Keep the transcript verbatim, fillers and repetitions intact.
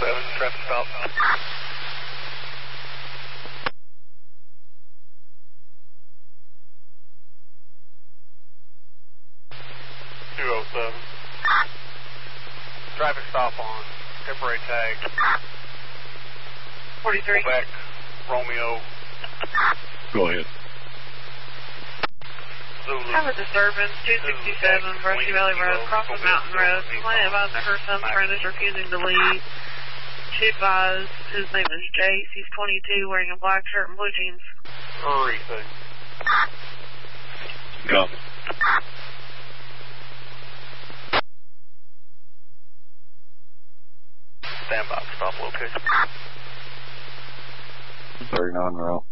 seven, traffic stop. two oh seven. Traffic stop on temporary tag. forty-three. Quebec, Romeo. Go ahead. Zulu. Have a disturbance, two sixty-seven, Brushy Valley Road, Crossing Mountain Road. Complaint advised that her son's friend is refusing to leave. She advised his name is Jace. He's twenty-two, wearing a black shirt and blue jeans. Everything. Copy. Stand by, stop location. thirty-nine row.